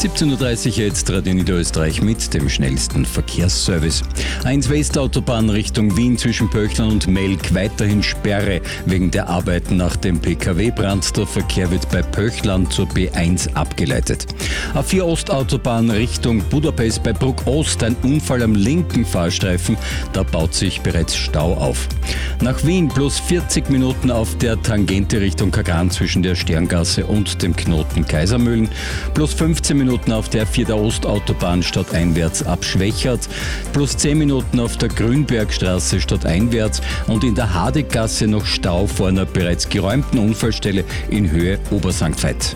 17.30 Uhr jetzt Radio Niederösterreich mit dem schnellsten Verkehrsservice. A1 Westautobahn Richtung Wien zwischen Pöchlern und Melk weiterhin Sperre wegen der Arbeiten nach dem PKW-Brand. Der Verkehr wird bei Pöchlern zur B1 abgeleitet. A4 Ostautobahn Richtung Budapest bei Bruck Ost ein Unfall am linken Fahrstreifen. Da baut sich bereits Stau auf. Nach Wien plus 40 Minuten auf der Tangente Richtung Kagran zwischen der Sterngasse und dem Knoten Kaisermühlen. Plus 15 Minuten auf der A4 der Ostautobahn stadteinwärts ab Schwächert. Plus 10 Minuten auf der Grünbergstraße stadteinwärts und in der Hadegasse noch Stau vor einer bereits geräumten Unfallstelle in Höhe Obersankt-Veit.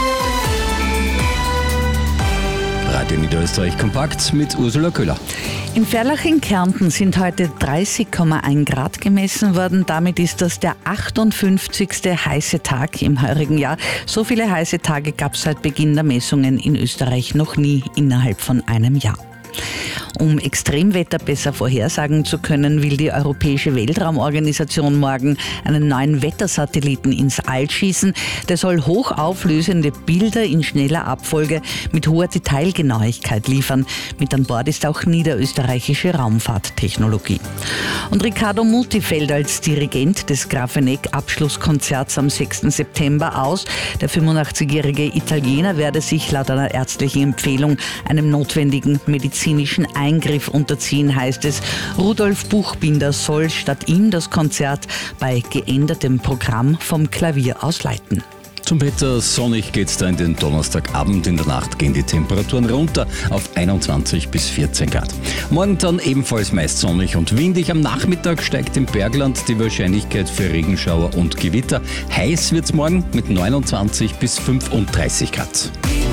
Radio Niederösterreich kompakt mit Ursula Köhler. In Ferlach in Kärnten sind heute 30,1 Grad gemessen worden. Damit ist das der 58. heiße Tag im heurigen Jahr. So viele heiße Tage gab es seit Beginn der Messungen in Österreich noch nie innerhalb von einem Jahr. Um Extremwetter besser vorhersagen zu können, will die Europäische Weltraumorganisation morgen einen neuen Wettersatelliten ins All schießen. Der soll hochauflösende Bilder in schneller Abfolge mit hoher Detailgenauigkeit liefern. Mit an Bord ist auch niederösterreichische Raumfahrttechnologie. Und Riccardo Muti fällt als Dirigent des Grafeneck-Abschlusskonzerts am 6. September aus. Der 85-jährige Italiener werde sich laut einer ärztlichen Empfehlung einem notwendigen medizinischen Eingriff unterziehen, heißt es. Rudolf Buchbinder soll statt ihm das Konzert bei geändertem Programm vom Klavier aus leiten. Zum Wetter sonnig geht's da in den Donnerstagabend. In der Nacht gehen die Temperaturen runter auf 21 bis 14 Grad. Morgen dann ebenfalls meist sonnig und windig. Am Nachmittag steigt im Bergland die Wahrscheinlichkeit für Regenschauer und Gewitter. Heiß wird's morgen mit 29 bis 35 Grad.